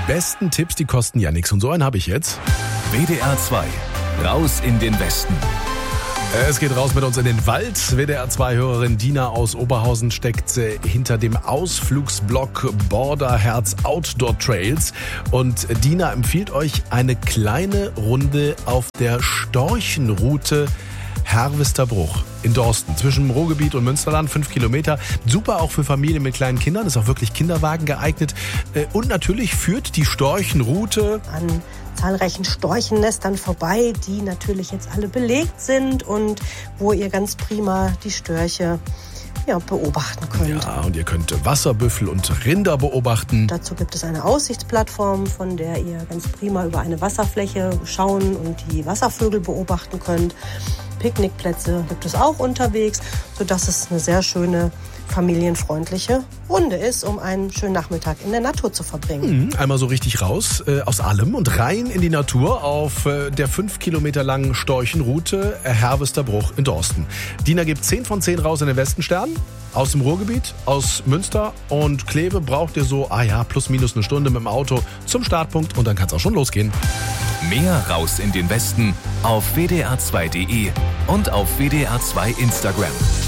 besten Tipps, die kosten ja nichts. Und so einen habe ich jetzt. WDR 2, raus in den Westen. Es geht raus mit uns in den Wald. WDR2-Hörerin Dina aus Oberhausen steckt hinter dem Ausflugsblock Borderherz Outdoor Trails. Und Dina empfiehlt euch eine kleine Runde auf der Storchenroute Herwesterbruch in Dorsten, zwischen dem Ruhrgebiet und Münsterland, 5 Kilometer. Super auch für Familien mit kleinen Kindern, ist auch wirklich Kinderwagen geeignet. Und natürlich führt die Storchenroute an zahlreichen Storchennestern vorbei, die natürlich jetzt alle belegt sind und wo ihr ganz prima die Störche beobachten könnt. Ja, und ihr könnt Wasserbüffel und Rinder beobachten. Dazu gibt es eine Aussichtsplattform, von der ihr ganz prima über eine Wasserfläche schauen und die Wasservögel beobachten könnt. Picknickplätze gibt es auch unterwegs, sodass es eine sehr schöne, familienfreundliche Runde ist, um einen schönen Nachmittag in der Natur zu verbringen. Einmal so richtig raus aus allem und rein in die Natur auf der 5 Kilometer langen Storchenroute Herwesterbruch in Dorsten. Dina gibt 10 von 10 raus in den Westenstern. Aus dem Ruhrgebiet, aus Münster und Kleve braucht ihr so, plus minus eine Stunde mit dem Auto zum Startpunkt und dann kann es auch schon losgehen. Mehr raus in den Westen auf wdr2.de und auf WDR2 Instagram.